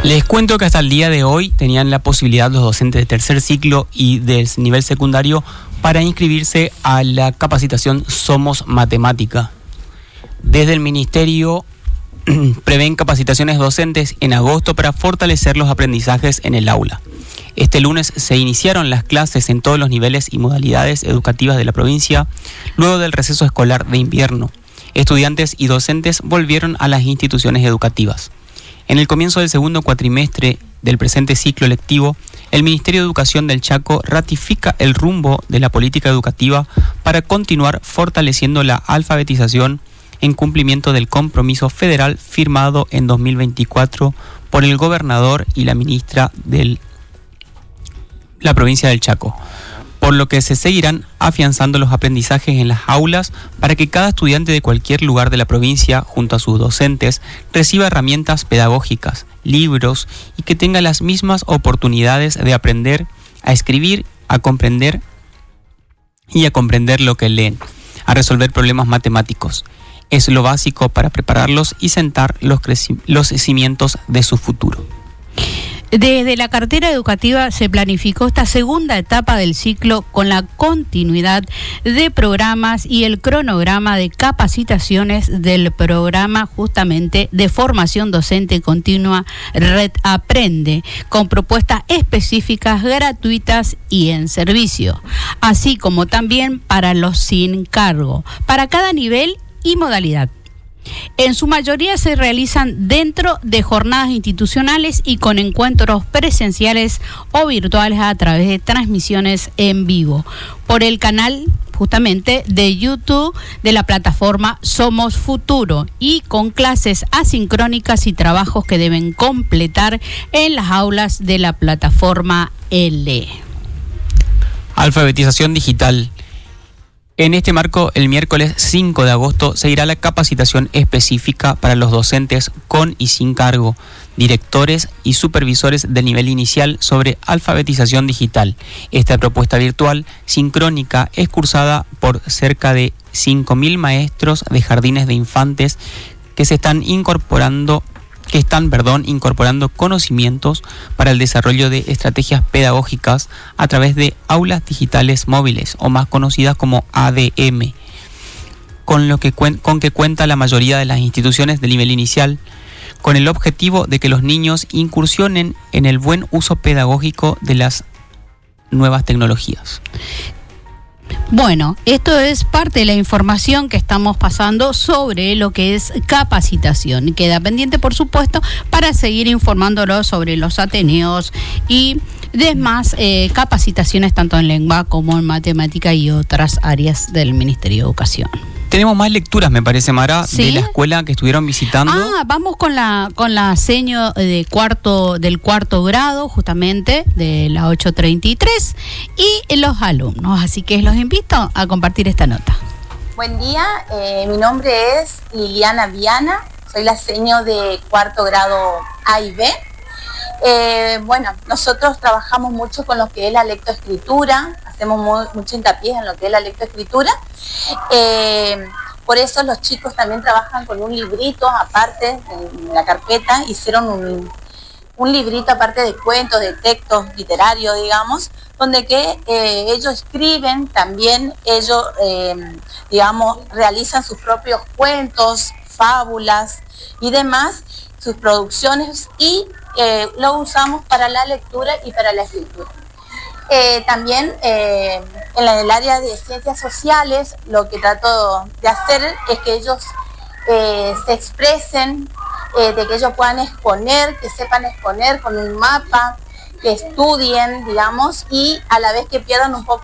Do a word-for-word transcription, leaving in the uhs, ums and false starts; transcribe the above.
Les cuento que hasta el día de hoy tenían la posibilidad los docentes de tercer ciclo y del nivel secundario para inscribirse a la capacitación Somos Matemática. Desde el Ministerio prevén capacitaciones docentes en agosto para fortalecer los aprendizajes en el aula. Este lunes se iniciaron las clases en todos los niveles y modalidades educativas de la provincia, luego del receso escolar de invierno. Estudiantes y docentes volvieron a las instituciones educativas. En el comienzo del segundo cuatrimestre del presente ciclo lectivo, el Ministerio de Educación del Chaco ratifica el rumbo de la política educativa para continuar fortaleciendo la alfabetización en cumplimiento del compromiso federal firmado en dos mil veinticuatro por el gobernador y la ministra de la provincia del Chaco, por lo que se seguirán afianzando los aprendizajes en las aulas para que cada estudiante de cualquier lugar de la provincia, junto a sus docentes, reciba herramientas pedagógicas, libros y que tenga las mismas oportunidades de aprender a escribir, a comprender y a comprender lo que leen, a resolver problemas matemáticos. Es lo básico para prepararlos y sentar los, creci- los cimientos de su futuro. Desde la cartera educativa se planificó esta segunda etapa del ciclo con la continuidad de programas y el cronograma de capacitaciones del programa justamente de formación docente continua Red Aprende, con propuestas específicas, gratuitas y en servicio, así como también para los sin cargo, para cada nivel y modalidad. En su mayoría se realizan dentro de jornadas institucionales y con encuentros presenciales o virtuales a través de transmisiones en vivo por el canal justamente de YouTube de la plataforma Somos Futuro y con clases asincrónicas y trabajos que deben completar en las aulas de la plataforma L. Alfabetización digital. En este marco, el miércoles cinco de agosto se irá la capacitación específica para los docentes con y sin cargo, directores y supervisores del nivel inicial sobre alfabetización digital. Esta propuesta virtual sincrónica es cursada por cerca de cinco mil maestros de jardines de infantes que se están incorporando que están, perdón, incorporando conocimientos para el desarrollo de estrategias pedagógicas a través de aulas digitales móviles, o más conocidas como A D M, con lo que cuen- con que cuenta la mayoría de las instituciones del nivel inicial, con el objetivo de que los niños incursionen en el buen uso pedagógico de las nuevas tecnologías. Bueno, esto es parte de la información que estamos pasando sobre lo que es capacitación. Queda pendiente, por supuesto, para seguir informándolos sobre los ateneos y demás eh, capacitaciones tanto en lengua como en matemática y otras áreas del Ministerio de Educación. Tenemos más lecturas, me parece, Mara, ¿Sí? de la escuela que estuvieron visitando. Ah, vamos con la con la seño de cuarto del cuarto grado, justamente, de la ocho treinta y tres, y los alumnos. Así que los invito a compartir esta nota. Buen día, eh, mi nombre es Liliana Viana, soy la seño de cuarto grado A y B. Eh, bueno, nosotros trabajamos mucho con lo que es la lectoescritura, hacemos muy, mucho hincapié en lo que es la lectoescritura. Eh, por eso los chicos también trabajan con un librito aparte en la carpeta, hicieron un, un librito aparte de cuentos, de textos literarios, digamos, donde que eh, ellos escriben, también ellos, eh, digamos, realizan sus propios cuentos, fábulas y demás, sus producciones, y eh, lo usamos para la lectura y para la escritura. Eh, también eh, en el área de ciencias sociales lo que trato de hacer es que ellos eh, se expresen, eh, de que ellos puedan exponer, que sepan exponer con un mapa, que estudien, digamos, y a la vez que pierdan un poco